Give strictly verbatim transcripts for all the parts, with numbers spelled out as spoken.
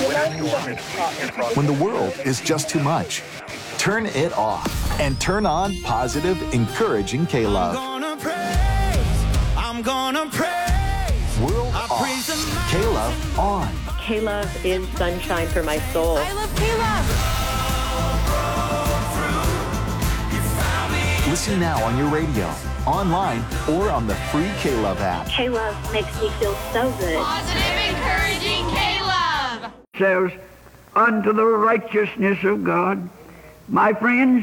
When the world is just too much, turn it off and turn on positive, encouraging K-Love. I'm gonna praise, I'm gonna praise. World I off, praise the K-Love on. K-Love is sunshine for my soul. I love K-Love. Listen now on your radio, online, or on the free K-Love app. K-Love makes me feel so good. Positive, encouraging K-Love. Says, unto the righteousness of God. My friends,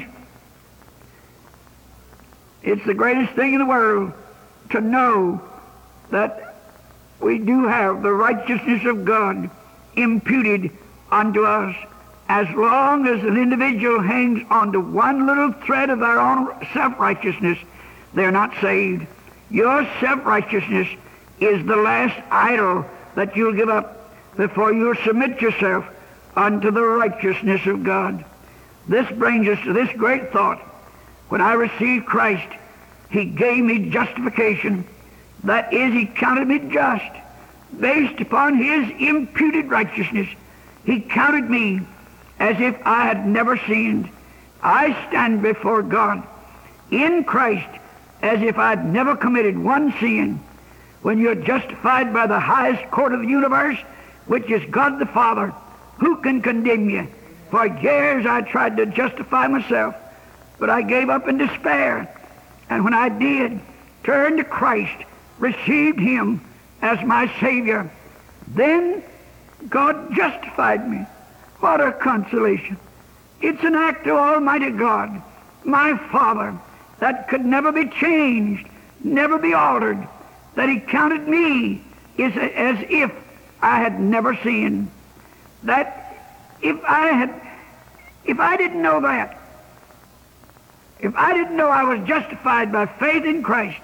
it's the greatest thing in the world to know that we do have the righteousness of God imputed unto us. As long as an individual hangs on to one little thread of their own self-righteousness, they're not saved. Your self-righteousness is the last idol that you'll give up before you'll submit yourself unto the righteousness of God. This brings us to this great thought. When I received Christ, He gave me justification. That is, He counted me just. Based upon His imputed righteousness, He counted me as if I had never sinned. I stand before God in Christ as if I'd never committed one sin. When you're justified by the highest court of the universe, which is God the Father, who can condemn you? For years I tried to justify myself, but I gave up in despair. And when I did, turned to Christ, received Him as my Savior, then God justified me. What a consolation. It's an act of Almighty God, my Father, that could never be changed, never be altered, that He counted me as, as if I had never sinned. That if I had, if I didn't know that, if I didn't know I was justified by faith in Christ,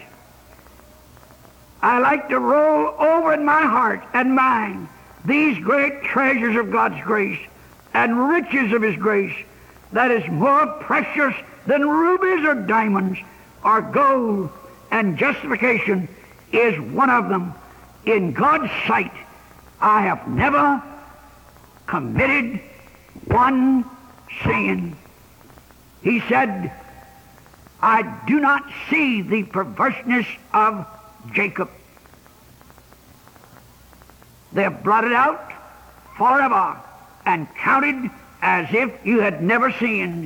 I like to roll over in my heart and mind these great treasures of God's grace and riches of His grace that is more precious than rubies or diamonds or gold, and justification is one of them. In God's sight, I have never committed one sin. He said, I do not see the perverseness of Jacob. They're blotted out forever and counted as if you had never sinned.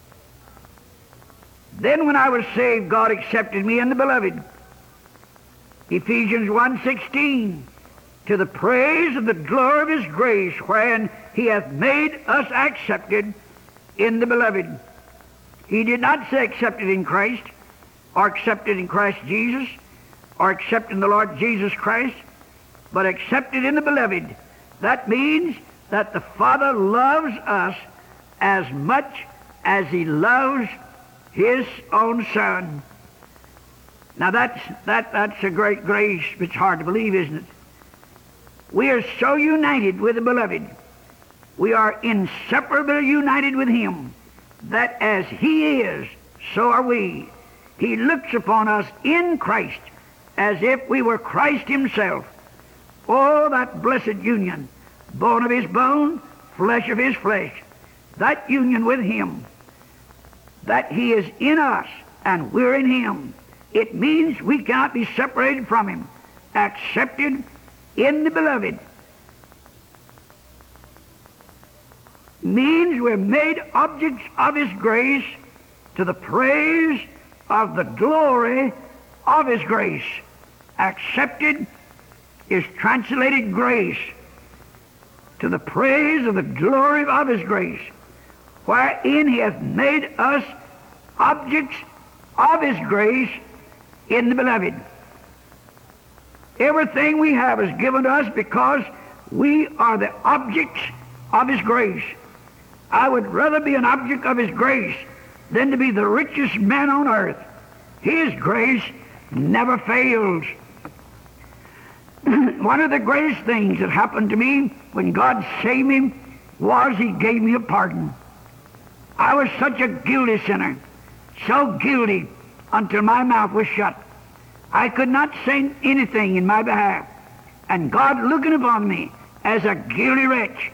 Then when I was saved, God accepted me in the beloved. Ephesians one sixteen, to the praise of the glory of His grace, wherein He hath made us accepted in the beloved. He did not say accepted in Christ, or accepted in Christ Jesus, or accepted in the Lord Jesus Christ, but accepted in the beloved. That means that the Father loves us as much as He loves His own Son. Now that's, that, that's a great grace. It's hard to believe, isn't it? We are so united with the beloved. We are inseparably united with Him, that as He is, so are we. He looks upon us in Christ as if we were Christ Himself. Oh, that blessed union, bone of His bone, flesh of His flesh, that union with Him, that He is in us and we're in Him. It means we cannot be separated from Him. Accepted in the beloved means we're made objects of His grace to the praise of the glory of His grace. Accepted is translated grace, to the praise of the glory of His grace, wherein He hath made us objects of His grace in the beloved. Everything we have is given to us because we are the objects of His grace. I would rather be an object of His grace than to be the richest man on earth. His grace never fails. One of the greatest things that happened to me when God saved me was He gave me a pardon. I was such a guilty sinner, so guilty until my mouth was shut. I could not say anything in my behalf. And God, looking upon me as a guilty wretch,